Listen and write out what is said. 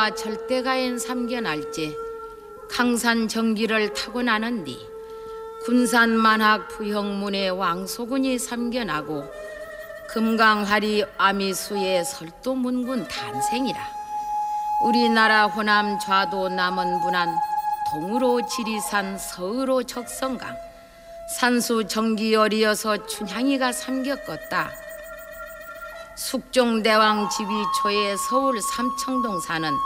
전기와 절대가엔 삼견할지 강산 정기를 타고 나는디 군산 만학 부형문의 왕소군이 삼견하고 금강하리 아미수의 설도 문군 탄생이라. 우리나라 호남 좌도 남원 분한 동으로 지리산 서으로 적성강 산수 정기열이어서 춘향이가 삼겼겄다. 숙종대왕 지휘초에 서울 삼청동 사는